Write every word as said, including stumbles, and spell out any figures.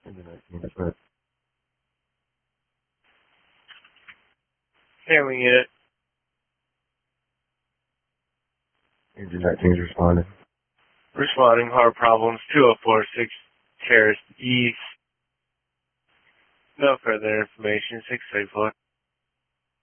Internet team respond. Handling it. Internet team's responding. Responding. Hard problems. two oh four six Terrace East. No further information. six eight four.